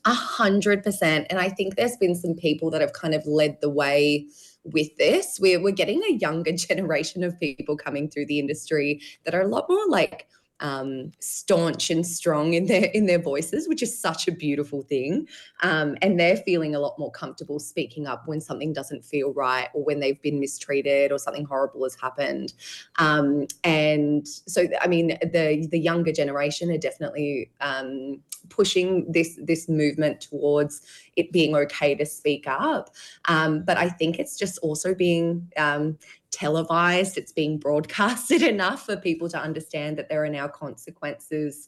100%. And I think there's been some people that have kind of led the way with this. We're getting a younger generation of people coming through the industry that are a lot more like staunch and strong in their voices, which is such a beautiful thing. And they're feeling a lot more comfortable speaking up when something doesn't feel right or when they've been mistreated or something horrible has happened. And so, I mean, the younger generation are definitely pushing this movement towards it being okay to speak up. But I think it's just also being televised, it's being broadcasted enough for people to understand that there are now consequences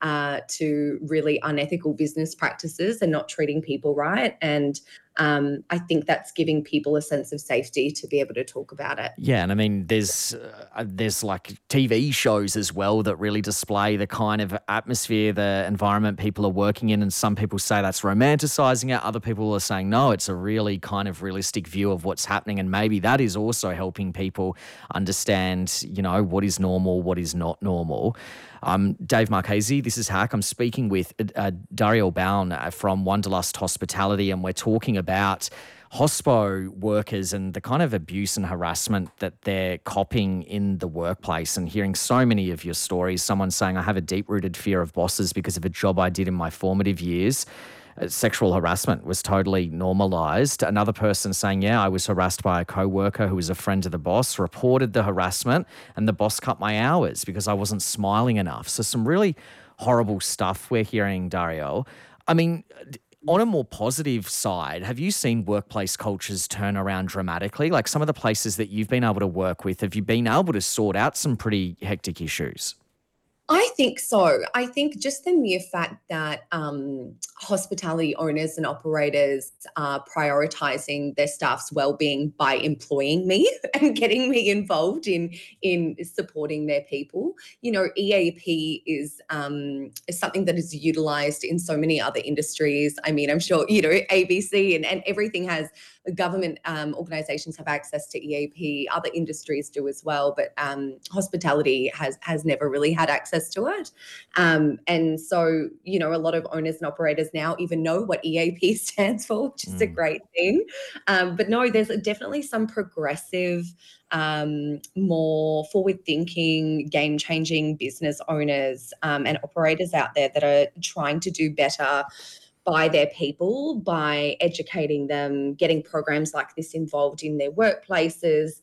to really unethical business practices and not treating people right. And I think that's giving people a sense of safety to be able to talk about it. Yeah, and I mean, there's like TV shows as well that really display the kind of atmosphere, the environment people are working in, and some people say that's romanticizing it. Other people are saying no, it's a really kind of realistic view of what's happening, and maybe that is also helping people understand, what is normal, what is not normal. Dave Marchese, this is Hack. I'm speaking with Dariel Bown from Wanderlust Hospitality, and we're talking about hospo workers and the kind of abuse and harassment that they're copping in the workplace, and hearing so many of your stories. Someone saying, I have a deep-rooted fear of bosses because of a job I did in my formative years. Sexual harassment was totally normalised. Another person saying, I was harassed by a co-worker who was a friend of the boss, reported the harassment, and the boss cut my hours because I wasn't smiling enough. So some really horrible stuff we're hearing, Dariel. I mean, on a more positive side, have you seen workplace cultures turn around dramatically? Like some of the places that you've been able to work with, have you been able to sort out some pretty hectic issues? I think so. I think just the mere fact that hospitality owners and operators are prioritising their staff's well-being by employing me and getting me involved in supporting their people. EAP is something that is utilised in so many other industries. I mean, I'm sure, ABC and everything has government organisations have access to EAP. Other industries do as well, but hospitality has never really had access to it. And so, a lot of owners and operators now even know what EAP stands for, which is a great thing. But no, there's definitely some progressive, more forward-thinking, game-changing business owners and operators out there that are trying to do better by their people, by educating them, getting programs like this involved in their workplaces,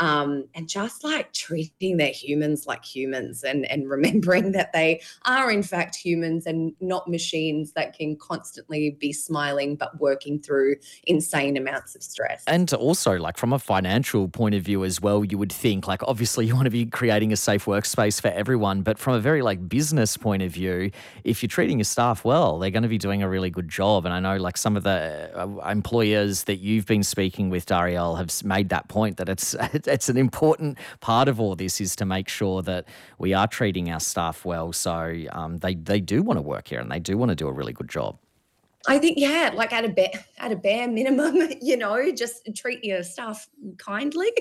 and just like treating their humans like humans and remembering that they are in fact humans and not machines that can constantly be smiling but working through insane amounts of stress. And also, like from a financial point of view as well, you would think like obviously you want to be creating a safe workspace for everyone, but from a very like business point of view, if you're treating your staff well, they're going to be doing a really good job. And I know like some of the employers that you've been speaking with, Dariel, have made that point that it's an important part of all this is to make sure that we are treating our staff well. So they do want to work here and they do want to do a really good job. I think, like at a bare minimum, just treat your staff kindly.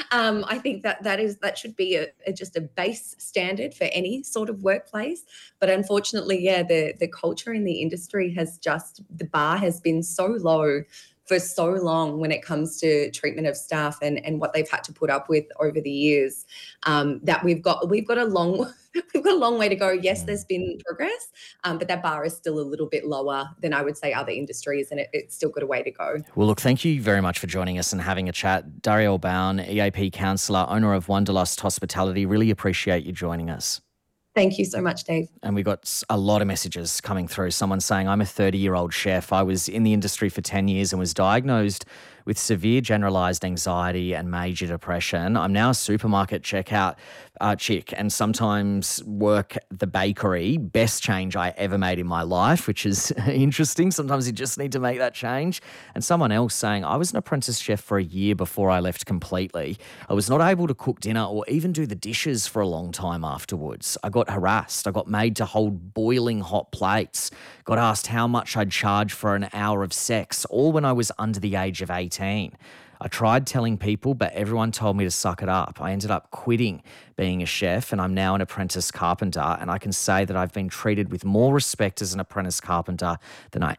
I think that should be just a base standard for any sort of workplace. But unfortunately, the culture in the industry the bar has been so low for so long when it comes to treatment of staff and what they've had to put up with over the years, that we've got a long way to go. Yes, there's been progress, but that bar is still a little bit lower than I would say other industries, and it's still got a way to go. Well, look, thank you very much for joining us and having a chat. Dariel Bown, EAP counsellor, owner of Wanderlust Hospitality. Really appreciate you joining us. Thank you so much, Dave. And we got a lot of messages coming through. Someone saying, I'm a 30-year-old chef. I was in the industry for 10 years and was diagnosed with severe generalised anxiety and major depression. I'm now a supermarket checkout chick and sometimes work the bakery. Best change I ever made in my life, which is interesting. Sometimes you just need to make that change. And someone else saying, I was an apprentice chef for a year before I left completely. I was not able to cook dinner or even do the dishes for a long time afterwards. I got harassed. I got made to hold boiling hot plates. Got asked how much I'd charge for an hour of sex, all when I was under the age of 18. I tried telling people, but everyone told me to suck it up. I ended up quitting being a chef and I'm now an apprentice carpenter, and I can say that I've been treated with more respect as an apprentice carpenter than I